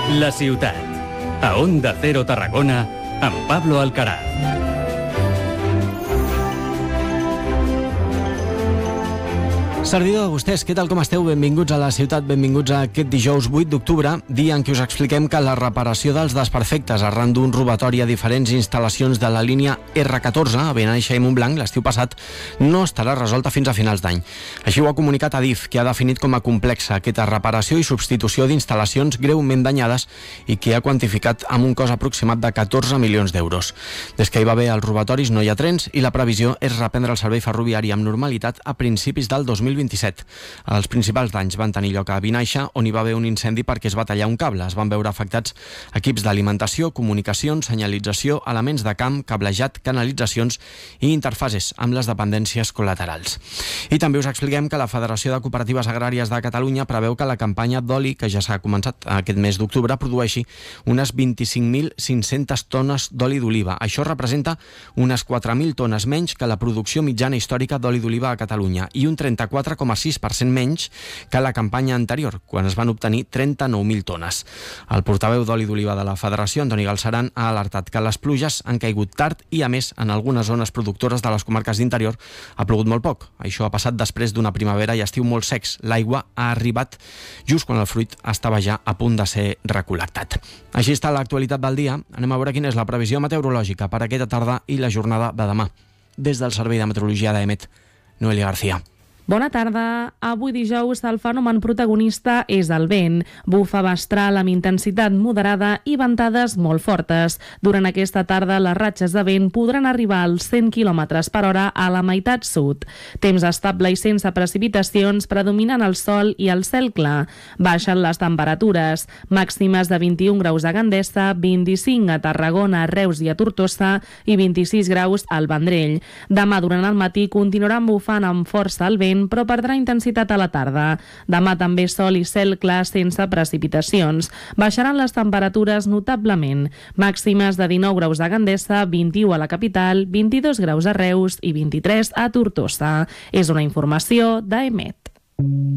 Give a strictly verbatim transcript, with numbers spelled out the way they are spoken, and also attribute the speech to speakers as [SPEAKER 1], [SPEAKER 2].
[SPEAKER 1] La ciutat. A Onda Cero Tarragona, amb Pablo Alcaraz.
[SPEAKER 2] Servidor de vostès, què tal com esteu? Benvinguts a la ciutat, benvinguts a aquest dijous vuit d'octubre, dia en què us expliquem que la reparació dels desperfectes arran d'un robatori a diferents instal·lacions de la línia erre catorze a Benaixa i Montblanc l'estiu passat no estarà resolta fins a finals d'any. Així ho ha comunicat Adif, que ha definit com a complexa aquesta reparació i substitució d'instal·lacions greument danyades i que ha quantificat amb un cost aproximat de catorze milions d'euros. Des que hi va haver els robatoris no hi ha trens i la previsió és reprendre el servei ferroviari amb normalitat a principis del dos mil vint-i-set. Els principals danys van tenir lloc a Vinaixa, on hi va haver un incendi perquè es va tallar un cable. Es van veure afectats equips d'alimentació, comunicacions, senyalització, elements de camp, cablejat, canalitzacions i interfases amb les dependències col·laterals. I també us expliquem que la Federació de Cooperatives Agràries de Catalunya preveu que la campanya d'oli, que ja s'ha començat aquest mes d'octubre, produeixi unes vint-i-cinc mil cinc-centes tones d'oli d'oliva. Això representa unes quatre mil tones menys que la producció mitjana històrica d'oli d'oliva a Catalunya i un trenta-quatre coma sis per cent menys que la campanya anterior, quan es van obtenir trenta-nou mil tones. El portaveu d'oli d'oliva de la Federació, Antoni Galceran, ha alertat que les pluges han caigut tard i, a més, en algunes zones productores de les comarques d'interior ha plogut molt poc. Això ha passat després d'una primavera i estiu molt secs. L'aigua ha arribat just quan el fruit estava ja a punt de ser recol·lectat. Així està l'actualitat del dia. Anem a veure quina és la previsió meteorològica per aquesta tarda i la jornada de demà. Des del Servei de Meteorologia d'E M E T, Noelia García.
[SPEAKER 3] Bona tarda. Avui dijous el fenomen protagonista és el vent. Bufa mestral amb intensitat moderada i ventades molt fortes. Durant aquesta tarda les ratxes de vent podran arribar als cent quilòmetres per hora a la meitat sud. Temps estable i sense precipitacions, predominant el sol i el cel clar. Baixen les temperatures, màximes de vint-i-un graus a Gandesa, vint-i-cinc a Tarragona, a Reus i a Tortosa i vint-i-sis graus al Vendrell. Demà durant el matí continuaran bufant amb força el vent, però perdrà intensitat a la tarda. Demà també sol i cel clar sense precipitacions. Baixaran les temperatures notablement. Màximes de dinou graus a Gandesa, vint-i-u a la capital, vint-i-dos graus a Reus i vint-i-tres a Tortosa. És una informació d'E M E T.